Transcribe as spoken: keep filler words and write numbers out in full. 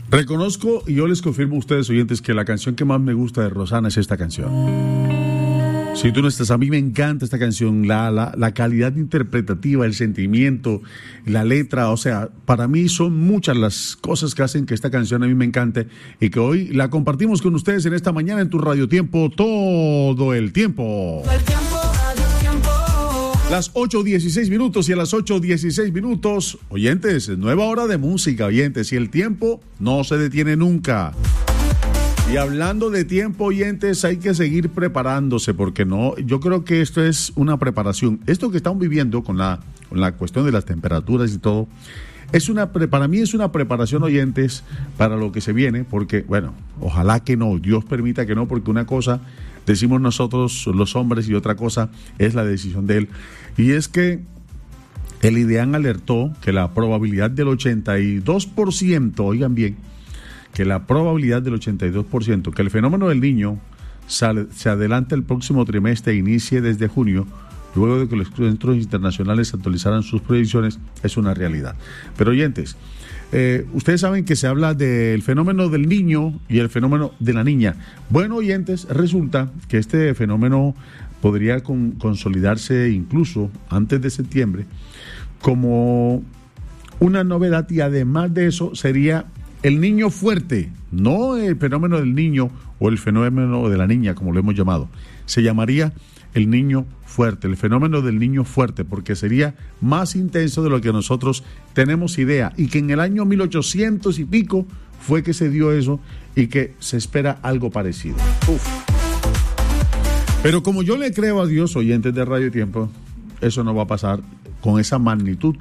Reconozco y yo les confirmo a ustedes, oyentes, que la canción que más me gusta de Rosana es esta canción. Si tú no estás, a mí me encanta esta canción, la, la, la calidad interpretativa, el sentimiento, la letra, o sea, para mí son muchas las cosas que hacen que esta canción a mí me encante y que hoy la compartimos con ustedes en esta mañana en tu Radio Tiempo, todo el tiempo. El tiempo, Radio Tiempo. Las ocho dieciséis minutos y a las ocho dieciséis minutos, oyentes, nueva hora de música, oyentes, y el tiempo no se detiene nunca. Y hablando de tiempo, oyentes, hay que seguir preparándose porque no, yo creo que esto es una preparación. Esto que estamos viviendo con la, con la cuestión de las temperaturas y todo, es una, para mí es una preparación, oyentes, para lo que se viene, porque, bueno, ojalá que no, Dios permita que no, porque una cosa decimos nosotros los hombres y otra cosa es la decisión de Él. Y es que el IDEAN alertó que la probabilidad del ochenta y dos por ciento, oigan bien, que la probabilidad del ochenta y dos por ciento, que el fenómeno del Niño sale, se adelante el próximo trimestre e inicie desde junio, luego de que los centros internacionales actualizaran sus predicciones, es una realidad. Pero oyentes, eh, ustedes saben que se habla del fenómeno del niño y el fenómeno de la niña. Bueno, oyentes, resulta que este fenómeno podría con, consolidarse incluso antes de septiembre como una novedad, y además de eso sería el niño fuerte, no el fenómeno del niño o el fenómeno de la niña, como lo hemos llamado. Se llamaría el niño fuerte, el fenómeno del niño fuerte, porque sería más intenso de lo que nosotros tenemos idea, y que en el año mil ochocientos y pico fue que se dio eso y que se espera algo parecido. Uf. Pero como yo le creo a Dios, oyentes de Radio Tiempo, eso no va a pasar con esa magnitud